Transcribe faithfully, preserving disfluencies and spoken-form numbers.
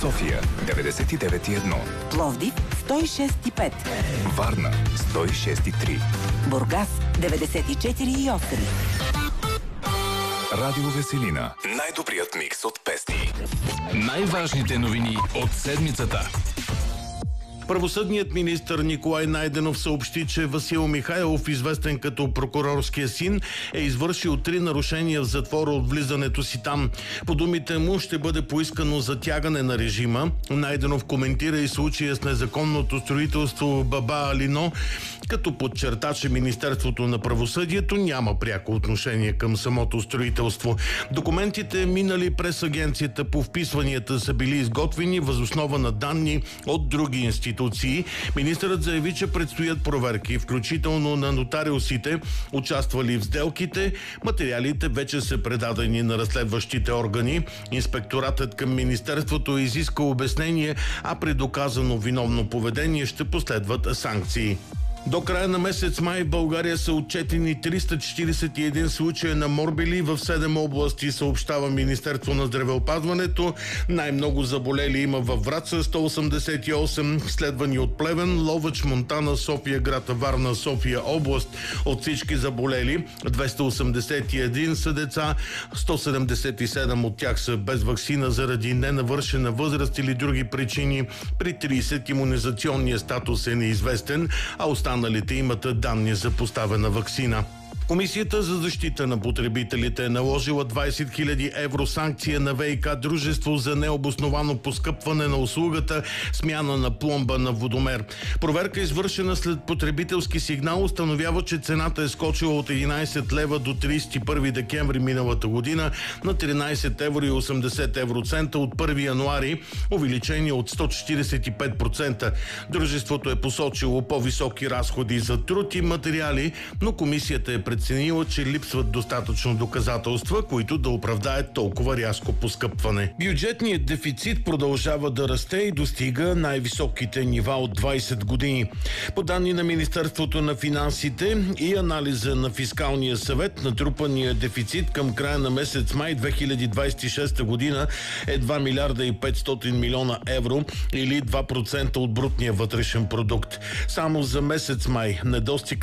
София деветдесет и девет и едно, Пловдив сто и шест и пет, Варна сто и шест и три, Бургас деветдесет и четири и осем. Радио Веселина. Най-добрият микс от песни. Най-важните новини от седмицата. Правосъдният министър Николай Найденов съобщи, че Васил Михайлов, известен като прокурорския син, е извършил три нарушения в затвора от влизането си там. По думите му ще бъде поискано затягане на режима. Найденов коментира и случая с незаконното строителство в Баба Алино, като подчерта, че Министерството на правосъдието няма пряко отношение към самото строителство. Документите, минали през агенцията по вписванията, са били изготвени въз основа на данни от други институции. Министърът заяви, че предстоят проверки, включително на нотариусите, участвали в сделките. Материалите вече са предадени на разследващите органи. Инспекторатът към Министерството изиска обяснение, а при доказано виновно поведение ще последват санкции. До края на месец май в България са отчетени триста четиридесет и един случая на морбили в седем области, съобщава Министерство на здравеопазването. Най-много заболели има във Враца сто осемдесет и осем, следвани от Плевен, Ловеч, Монтана, София град, Варна, София област. От всички заболели двеста осемдесет и един са деца, сто седемдесет и седем от тях са без ваксина заради ненавършена възраст или други причини. При тридесет имунизационният статус е неизвестен, а останалите имат данни за поставена ваксина. Комисията за защита на потребителите е наложила двадесет хиляди евро санкция на ВиК дружество за необосновано поскъпване на услугата смяна на пломба на водомер. Проверка, извършена след потребителски сигнал, установява, че цената е скочила от единадесет лева до тридесет и първи декември миналата година на тринадесет евро и осемдесет евроцента от първи януари, увеличение от сто четиридесет и пет процента. Дружеството е посочило по-високи разходи за труд и материали, но комисията е преценила, че липсват достатъчно доказателства, които да оправдаят толкова рязко поскъпване. Бюджетният дефицит продължава да расте и достига най-високите нива от двадесет години. По данни на Министерството на финансите и анализа на Фискалния съвет, натрупания дефицит към края на месец май две хиляди двадесет и шеста година е два милиарда и петстотин милиона евро или два процента от брутния вътрешен продукт. Само за месец май недостиг